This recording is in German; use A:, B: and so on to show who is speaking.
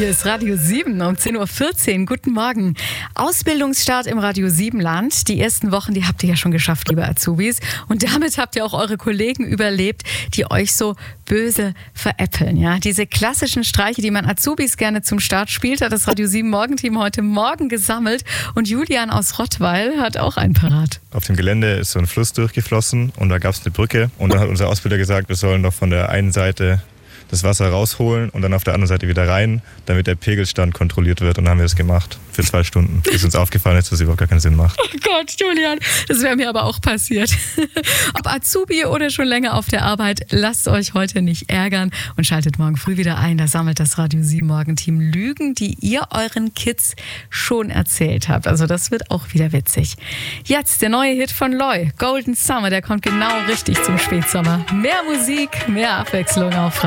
A: Hier ist Radio 7 um 10.14 Uhr. Guten Morgen. Ausbildungsstart im Radio 7 Land. Die ersten Wochen, die habt ihr ja schon geschafft, liebe Azubis. Und damit habt ihr auch eure Kollegen überlebt, die euch so böse veräppeln. Ja? Diese klassischen Streiche, die man Azubis gerne zum Start spielt, hat das Radio 7 Morgenteam heute Morgen gesammelt. Und Julian aus Rottweil hat auch einen parat.
B: Auf dem Gelände ist so ein Fluss durchgeflossen und da gab es eine Brücke. Und dann hat unser Ausbilder gesagt, wir sollen doch von der einen Seite das Wasser rausholen und dann auf der anderen Seite wieder rein, damit der Pegelstand kontrolliert wird. Und dann haben wir das gemacht für 2 Stunden, bis uns aufgefallen ist, dass das überhaupt gar keinen Sinn macht.
A: Oh Gott, Julian, das wäre mir aber auch passiert. Ob Azubi oder schon länger auf der Arbeit, lasst euch heute nicht ärgern und schaltet morgen früh wieder ein. Da sammelt das Radio 7 Morgenteam Lügen, die ihr euren Kids schon erzählt habt. Also das wird auch wieder witzig. Jetzt der neue Hit von Loy, Golden Summer, der kommt genau richtig zum Spätsommer. Mehr Musik, mehr Abwechslung auf